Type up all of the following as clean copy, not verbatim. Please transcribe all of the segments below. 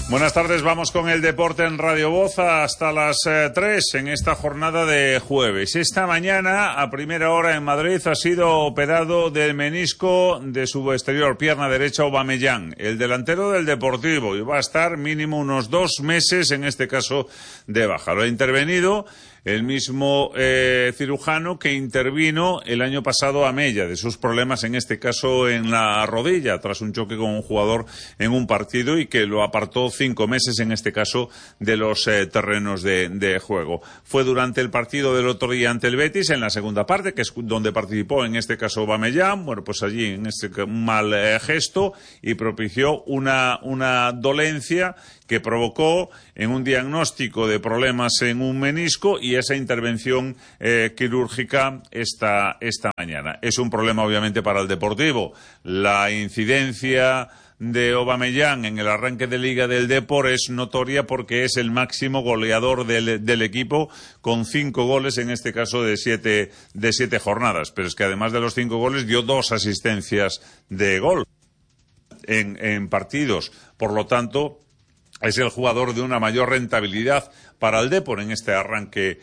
Buenas tardes, vamos con el deporte en Radio Voz hasta las 3 en esta jornada de jueves. Esta mañana, a primera hora en Madrid, ha sido operado del menisco de su exterior, pierna derecha, Aubameyang, el delantero del Deportivo, y va a estar mínimo unos 2 meses, en este caso, de baja. Lo ha intervenido el mismo cirujano que intervino el año pasado a Mella, de sus problemas, en este caso en la rodilla, tras un choque con un jugador en un partido, y que lo apartó 5 meses, en este caso, de los terrenos de juego. Fue durante el partido del otro día ante el Betis, en la segunda parte, que es donde participó, en este caso, Aubameyang. Bueno, pues allí, en este mal gesto, y propició una dolencia que provocó en un diagnóstico de problemas en un menisco y esa intervención quirúrgica esta mañana. Es un problema, obviamente, para el Deportivo. La incidencia de Aubameyang en el arranque de Liga del Depor es notoria, porque es el máximo goleador del equipo, con 5 goles, en este caso de 7 jornadas. Pero es que además de los 5 goles dio 2 asistencias de gol en partidos. Por lo tanto, es el jugador de una mayor rentabilidad para el Depor en este arranque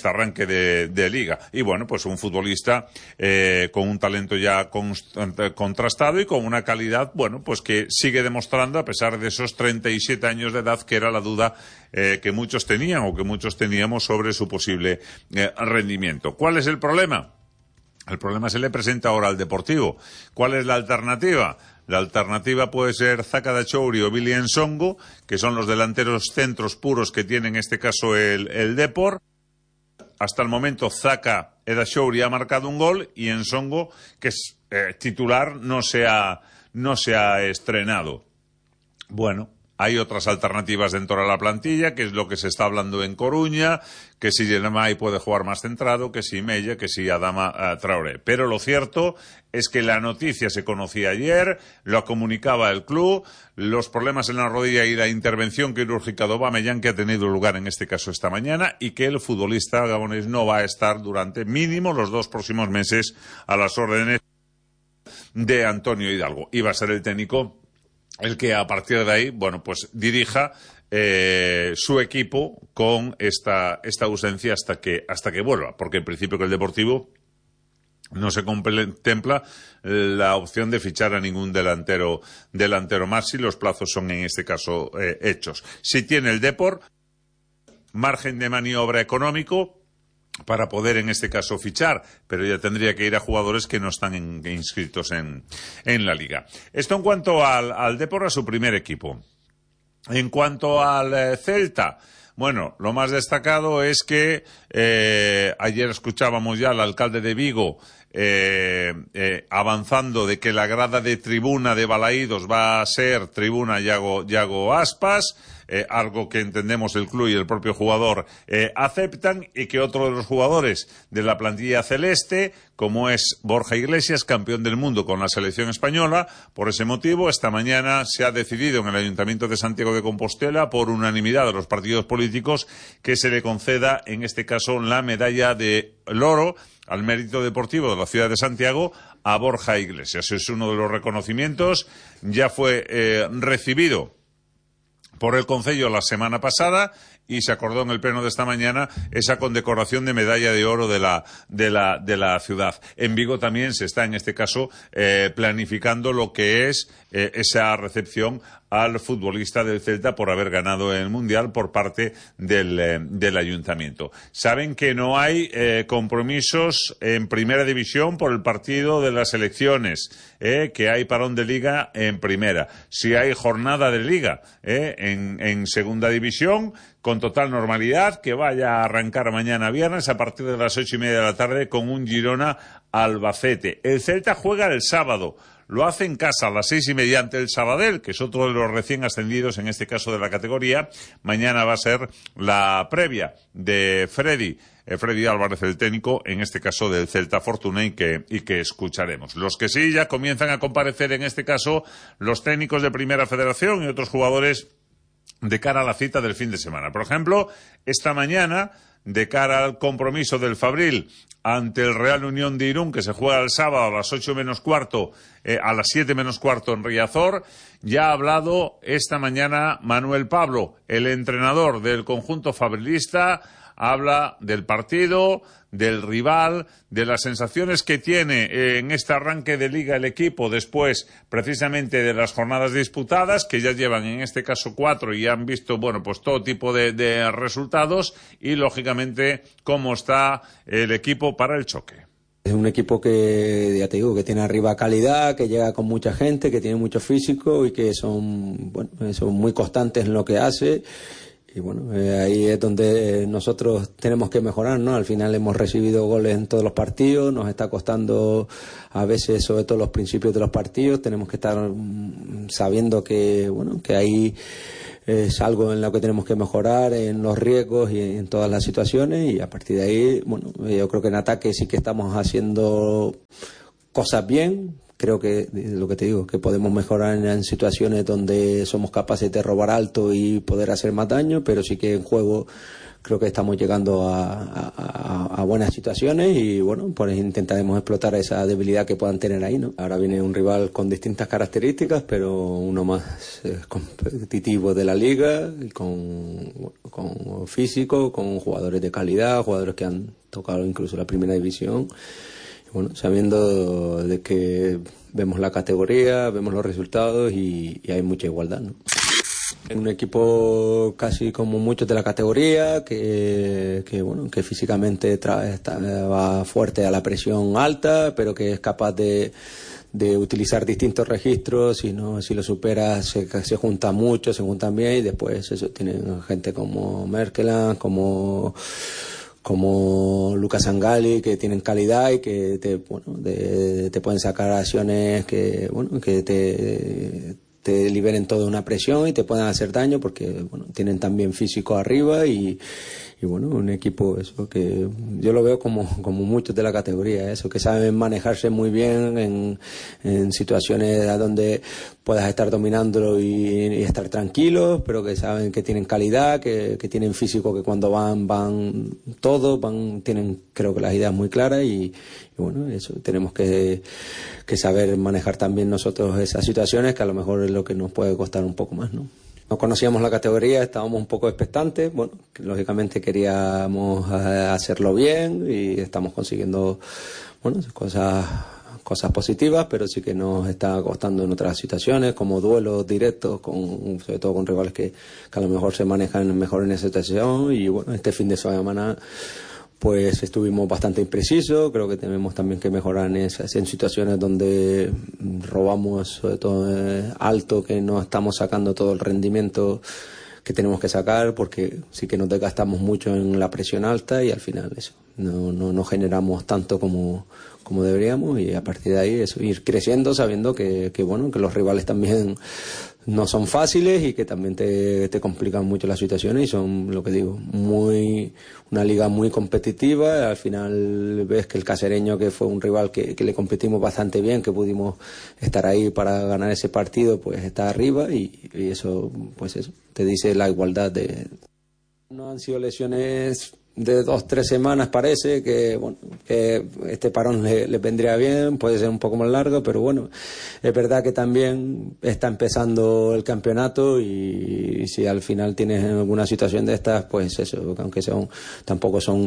de Liga. Y bueno, pues un futbolista con un talento ya contrastado y con una calidad, bueno, pues que sigue demostrando, a pesar de esos 37 años de edad, que era la duda que muchos tenían, o que muchos teníamos, sobre su posible rendimiento. ¿Cuál es el problema? El problema se le presenta ahora al Deportivo. ¿Cuál es la alternativa? La alternativa puede ser Zaka Dachouri o Billy Nsongo, que son los delanteros centros puros que tiene en este caso el Depor. Hasta el momento Zaka Dachouri ha marcado un gol, y Nsongo, que es titular, no se ha estrenado. Bueno, hay otras alternativas dentro de la plantilla, que es lo que se está hablando en Coruña, que si Yenemay puede jugar más centrado, que si Mella, que si Adama Traoré. Pero lo cierto es que la noticia se conocía ayer, lo comunicaba el club, los problemas en la rodilla y la intervención quirúrgica de Aubameyang, que ha tenido lugar en este caso esta mañana, y que el futbolista gabonés no va a estar durante mínimo los 2 próximos meses a las órdenes de Antonio Hidalgo. Y va a ser el técnico el que a partir de ahí, bueno, pues dirija su equipo con esta ausencia hasta que vuelva, porque en principio que el Deportivo no se contempla la opción de fichar a ningún delantero más, si los plazos son en este caso hechos. Si tiene el Depor margen de maniobra económico para poder, en este caso, fichar, pero ya tendría que ir a jugadores que no están inscritos en la Liga. Esto en cuanto al Depor, a su primer equipo. En cuanto al Celta, bueno, lo más destacado es que ayer escuchábamos ya al alcalde de Vigo avanzando de que la grada de tribuna de Balaídos va a ser tribuna Yago Aspas, algo que entendemos el club y el propio jugador aceptan, y que otro de los jugadores de la plantilla celeste, como es Borja Iglesias, campeón del mundo con la selección española, por ese motivo esta mañana se ha decidido en el Ayuntamiento de Santiago de Compostela, por unanimidad de los partidos políticos, que se le conceda en este caso la medalla de oro al mérito deportivo de la ciudad de Santiago a Borja Iglesias. Es uno de los reconocimientos, ya fue recibido por el Concello la semana pasada, y se acordó en el pleno de esta mañana esa condecoración de medalla de oro de la ciudad. En Vigo también se está, en este caso, planificando lo que es esa recepción al futbolista del Celta por haber ganado el Mundial por parte del Ayuntamiento. Saben que no hay compromisos en Primera División por el partido de las elecciones, que hay parón de Liga en Primera. Si hay jornada de Liga en Segunda División, con total normalidad, que vaya a arrancar mañana viernes a partir de las 8:30 de la tarde con un Girona Albacete. El Celta juega el sábado. Lo hace en casa a las 6:30 ante el Sabadell, que es otro de los recién ascendidos, en este caso de la categoría. Mañana va a ser la previa de Freddy Álvarez, el técnico, en este caso del Celta Fortuna, y que escucharemos. Los que sí ya comienzan a comparecer, en este caso, los técnicos de Primera Federación y otros jugadores de cara a la cita del fin de semana. Por ejemplo, esta mañana de cara al compromiso del Fabril ante el Real Unión de Irún, que se juega el sábado a las 8 menos cuarto, a las 7 menos cuarto en Riazor. Ya ha hablado esta mañana Manuel Pablo, el entrenador del conjunto fabrilista. Habla del partido, del rival, de las sensaciones que tiene en este arranque de liga el equipo después precisamente de las jornadas disputadas, que ya llevan en este caso 4 y han visto, bueno, pues todo tipo de resultados, y lógicamente cómo está el equipo para el choque. Es un equipo que, ya te digo, que tiene arriba calidad, que llega con mucha gente, que tiene mucho físico y que son muy constantes en lo que hace. Y bueno, ahí es donde nosotros tenemos que mejorar, ¿no? Al final hemos recibido goles en todos los partidos, nos está costando a veces, sobre todo los principios de los partidos, tenemos que estar sabiendo que, bueno, que ahí es algo en lo que tenemos que mejorar, en los riesgos y en todas las situaciones, y a partir de ahí, bueno, yo creo que en ataque sí que estamos haciendo cosas bien. Creo que, lo que te digo, que podemos mejorar en situaciones donde somos capaces de robar alto y poder hacer más daño, pero sí que en juego creo que estamos llegando a buenas situaciones y bueno, pues intentaremos explotar esa debilidad que puedan tener ahí, ¿no? Ahora viene un rival con distintas características, pero uno más competitivo de la liga, con físico, con jugadores de calidad, jugadores que han tocado incluso la primera división. Bueno, sabiendo de que vemos la categoría, vemos los resultados y hay mucha igualdad, ¿no? Un equipo casi como muchos de la categoría, que físicamente va fuerte a la presión alta, pero que es capaz de utilizar distintos registros. Si lo supera se juntan mucho, se juntan bien, y después eso tienen gente como Merkeland, como Lucas Angali, que tienen calidad y que te pueden sacar acciones que te liberen toda una presión y te puedan hacer daño, porque tienen también físico arriba y un equipo eso que yo lo veo como muchos de la categoría, eso, que saben manejarse muy bien en situaciones a donde puedas estar dominándolo y estar tranquilos, pero que saben que tienen calidad, que tienen físico, que cuando van todos, tienen, creo que las ideas muy claras y eso tenemos que saber manejar también nosotros esas situaciones, que a lo mejor es lo que nos puede costar un poco más, ¿no? No conocíamos la categoría, estábamos un poco expectantes, lógicamente queríamos hacerlo bien y estamos consiguiendo cosas positivas, pero sí que nos está costando en otras situaciones, como duelos directos, sobre todo con rivales que a lo mejor se manejan mejor en esa situación. Y este fin de semana pues estuvimos bastante imprecisos. Creo que tenemos también que mejorar en situaciones donde robamos, sobre todo alto, que no estamos sacando todo el rendimiento que tenemos que sacar, porque sí que nos desgastamos mucho en la presión alta y al final eso no generamos tanto como deberíamos, y a partir de ahí eso, ir creciendo sabiendo que los rivales también no son fáciles y que también te complican mucho las situaciones, y son, lo que digo, una liga muy competitiva. Al final ves que el Casereño, que fue un rival que le competimos bastante bien, que pudimos estar ahí para ganar ese partido, pues está arriba y eso, pues eso, te dice la igualdad de... No han sido lesiones de 2-3 semanas, parece que este parón le vendría bien, puede ser un poco más largo, pero es verdad que también está empezando el campeonato y si al final tienes alguna situación de estas, pues eso, aunque tampoco son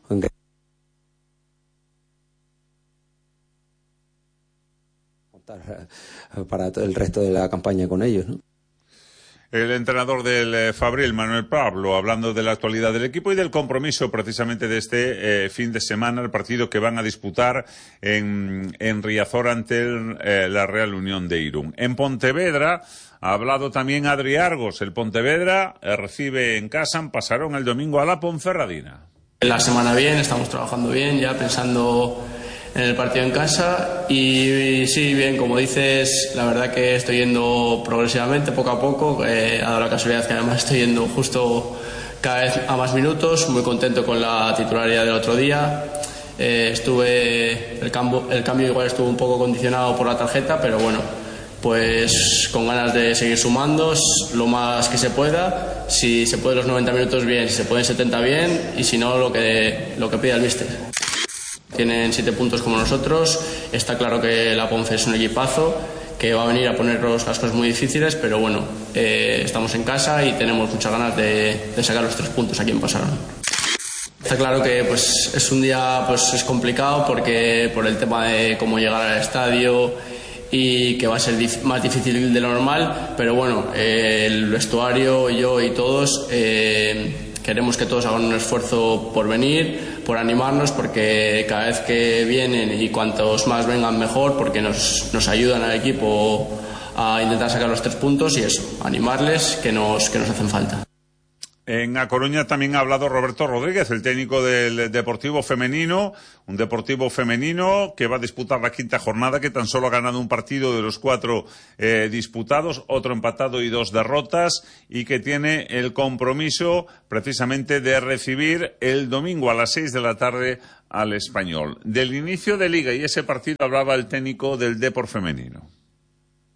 para el resto de la campaña con ellos, ¿no? El entrenador del Fabril, Manuel Pablo, hablando de la actualidad del equipo y del compromiso precisamente de este fin de semana, el partido que van a disputar en Riazor ante la Real Unión de Irún. En Pontevedra ha hablado también Adri Argos. El Pontevedra recibe en casa, pasaron el domingo a la Ponferradina. La semana bien, estamos trabajando bien, ya pensando en el partido en casa y sí, bien, como dices, la verdad que estoy yendo progresivamente, poco a poco, ha dado la casualidad que además estoy yendo justo cada vez a más minutos, muy contento con la titularidad del otro día. El cambio igual estuvo un poco condicionado por la tarjeta, pero pues con ganas de seguir sumando lo más que se pueda. Si se puede los 90 minutos bien, si se pueden 70 bien, y si no lo que pida el míster. Tienen 7 puntos como nosotros. Está claro que la Ponce es un equipazo que va a venir a ponernos las cosas muy difíciles, pero bueno, estamos en casa y tenemos muchas ganas de sacar los 3 puntos aquí en Pasarón. Está claro que pues es un día pues es complicado porque por el tema de cómo llegar al estadio y que va a ser más difícil de lo normal, pero bueno, el vestuario, yo y todos queremos que todos hagan un esfuerzo por venir, por animarnos, porque cada vez que vienen y cuantos más vengan mejor, porque nos ayudan al equipo a intentar sacar los 3 puntos y eso, animarles que nos hacen falta. En A Coruña también ha hablado Roberto Rodríguez, el técnico del Deportivo Femenino, un Deportivo Femenino que va a disputar la 5ª jornada, que tan solo ha ganado un partido de los 4 disputados, otro empatado y 2 derrotas, y que tiene el compromiso precisamente de recibir el domingo a las 6 de la tarde al Español. Del inicio de liga y ese partido hablaba el técnico del Depor Femenino.